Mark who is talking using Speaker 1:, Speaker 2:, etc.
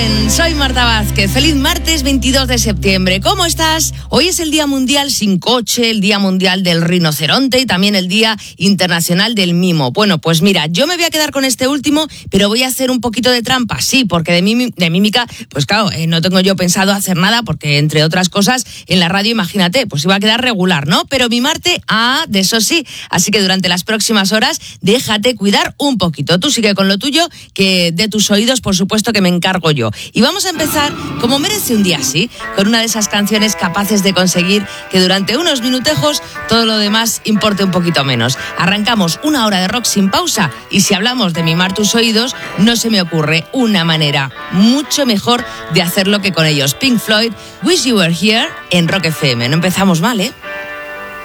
Speaker 1: Soy Marta Vázquez. Feliz martes 22 de septiembre. ¿Cómo estás? Hoy es el Día Mundial sin Coche, el Día Mundial del Rinoceronte y también el Día Internacional del Mimo. Bueno, pues mira, yo me voy a quedar con este último, pero voy a hacer un poquito de trampa, sí, porque de mímica, pues claro, no tengo yo pensado hacer nada, porque entre otras cosas, en la radio, imagínate, pues iba a quedar regular, ¿no? Pero mimarte, de eso sí. Así que durante las próximas horas, déjate cuidar un poquito. Tú sigue con lo tuyo, que de tus oídos, por supuesto, que me encargo yo. Y vamos a empezar, como merece un día así, con una de esas canciones capaces de conseguir que durante unos minutejos todo lo demás importe un poquito menos. Arrancamos una hora de rock sin pausa y si hablamos de mimar tus oídos, no se me ocurre una manera mucho mejor de hacerlo que con ellos. Pink Floyd, Wish You Were Here en Rock FM. No empezamos mal, ¿eh?